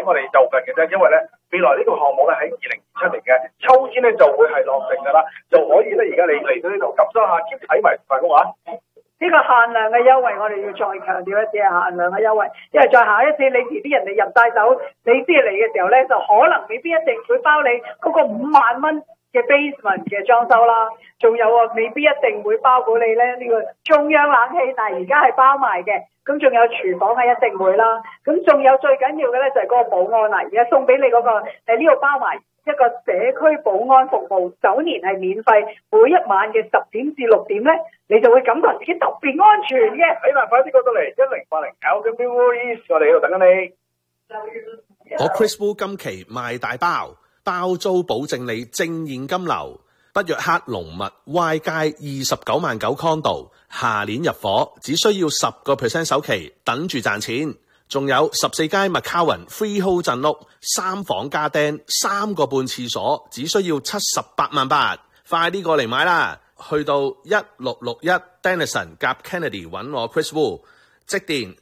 我哋就近嘅啫，因為咧未來呢個項目咧喺2027年嘅秋天咧就會係落成㗎啦，就可以咧而家你嚟到呢度感受下兼睇埋份屋啊！ 呢個限量嘅優惠，我哋要再強調一次係限量嘅優惠，因為再下一次你遲啲人哋入晒手，你先嚟嘅時候咧，就可能未必一定會包你嗰個5萬蚊嘅 basement 嘅裝修啦，仲有啊，未必一定會包到你咧呢個中央冷氣，但係而家係包埋嘅，咁仲有廚房係一定會啦，咁仲有最緊要嘅咧就係嗰個保安啦，而家送俾你嗰個呢度包埋一個社區保安服務，9年係免費，每一晚嘅10點至6點咧，你就會感覺自己特別安全嘅。 喺快啲過到嚟1080 Elgin East， 我哋喺度等緊你。 我 Chris Wu 今期賣大包，包租保證你正現金流。北約克龍密 Y 街29萬9 condo， 下年入伙，只需要10% 首期，等住賺錢。仲有14街 McCowan Freehold 鎮屋，3房加釘，3個半廁所，只需要78萬8，快啲過嚟買啦！去到1661 Denison 夾 Kennedy 揾我 Chris Wu， 即電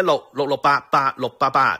416-668-8688。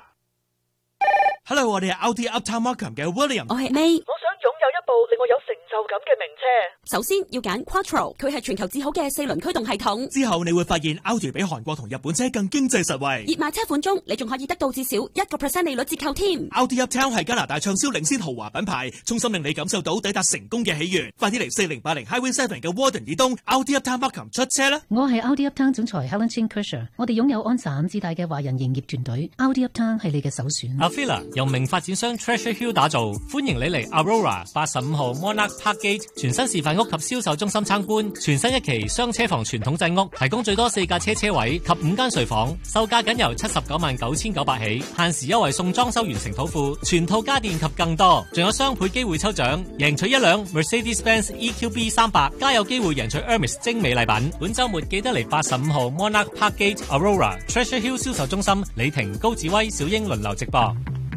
Hello， 我哋係 Audi Uptown Markham 嘅 William， 我係 May， 我想擁有一部令我有成就感嘅名車。 首先要揀 Quattro， 佢係全球至好嘅4輪驅動系統。 之後你會發現 Audi 比韓國同日本車更經濟實惠。 熱賣車款中，你仲可以得到至少1% 利率折扣添。 Audi Uptown 係加拿大暢銷領先豪華品牌，衷心令你感受到抵達成功嘅喜悅。快啲嚟4080 Highway 7嘅 Warden 以東 Audi Uptown Markham 出車啦！ 我係 Audi Uptown 總裁 Helen Chin Kersher， 我哋擁有安省至大嘅華人營業團隊。Audi Uptown 係你嘅首選。 Avila 由名發展商 Treasure Hill 打造，歡迎你嚟 Aurora 85號 Monarch Park Gate 全新示範屋及銷售中心參觀。全新一期雙車房傳統製屋，提供最多4架車位及5間睡房，售價僅由799900起，限時優惠送裝修完成土庫、全套家電及更多，仲有雙倍機會抽獎，贏取一輛 Mercedes-Benz EQB 300，加有機會贏取 Hermes 精美禮品。本週末記得嚟85號 Monarch Park Gate Aurora Treasure Hill 銷售中心，李婷、高志威、小英輪流直播。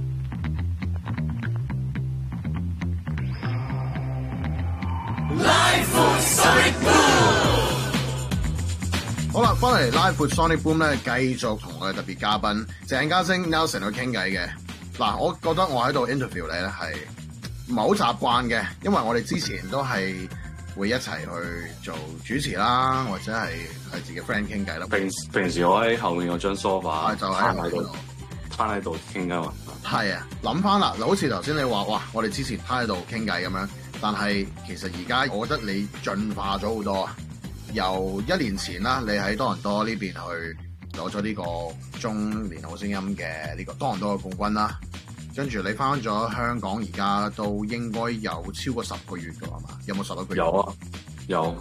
好啦，翻嚟 Live with Sonic Boom 咧，繼續同我哋特別嘉賓鄭家星 Nelson 去傾偈嘅。嗱，我覺得我喺度 interview 你咧係唔係好習慣嘅，因為我哋之前都係會一齊去做主持啦，或者係自己 friend 傾偈啦。 平時我喺後面嗰張 sofa 就喺度攤喺度傾㗎嘛。係啊，諗翻啦，好似頭先你話哇，我哋之前攤喺度傾偈咁樣，但係其實而家我覺得你進化咗好多啊！由1年前啦，你喺多倫多呢邊去攞咗呢個中年好聲音嘅呢個多倫多嘅冠軍啦，跟住你翻咗香港，而家都應該有超過10個月㗎係嘛？有冇11個月？ 有啊，有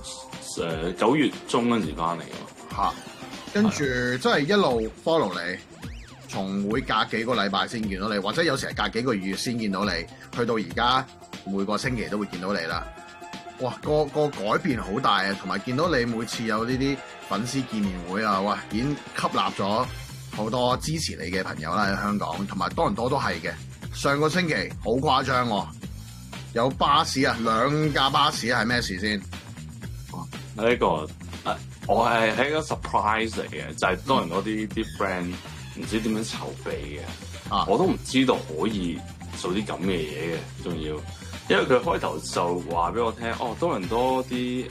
9月中嗰陣時翻嚟㗎嚇，跟住即係一路 follow 你，從會隔幾個禮拜先見到你，或者有時係隔幾個月先見到你，去到而家每個星期都會見到你啦。哇，個改變好大啊！同埋見到你每次有呢啲粉絲見面會啊，哇，已經吸納咗好多支持你嘅朋友啦喺香港，同埋多倫多都係嘅。上個星期好誇張喎，有巴士啊，2架巴士係咩事先？ 呢個我係一個 surprise 嚟嘅，就係多倫多啲 friend 唔知點樣籌備嘅，我都唔知道可以做啲咁嘅嘢嘅，仲要。因為佢開頭就話俾我聽，多倫多啲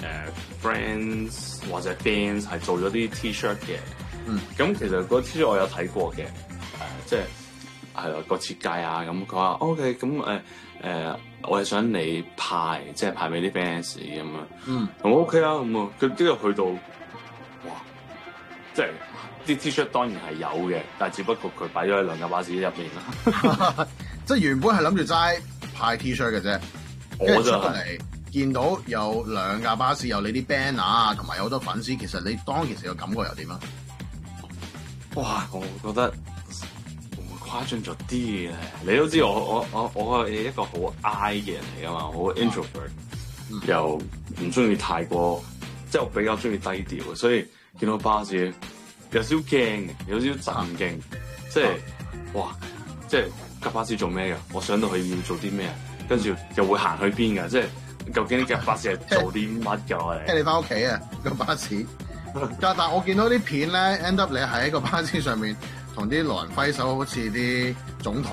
friends 或者 fans 係做咗啲 T-shirt 嘅，咁其實個 T-shirt 我有睇過嘅，即係係啦個設計啊，咁佢話 OK， 咁我係想你派，即係派俾啲 fans 咁樣，咁 OK 啦，咁啊，佢之後去到，哇，即係啲 T-shirt 當然係有嘅，但係只不過佢擺咗喺2架巴士入面啦， 即係原本係諗住齋派 T-shirt 嘅啫， 我就出嚟見到有2架巴士，有你啲 banner 啊，同埋有好多粉絲。其實你當其時嘅感覺又點啊？ 哇！我覺得會唔會誇張咗啲嘅？你都知我係一個好 I 嘅人嚟㗎嘛，好 introvert，又唔中意太過，即係我比較中意低調，所以見到巴士有少驚嘅，有少震驚，即係哇！即係架巴士做咩㗎？我上到去要做啲咩？跟住又會行去邊㗎？即係究竟呢架巴士係做啲乜㗎？我哋聽你翻屋企啊個巴士，但係我見到啲片咧 ，end up 你喺個巴士上面同啲路人揮手，好似啲總統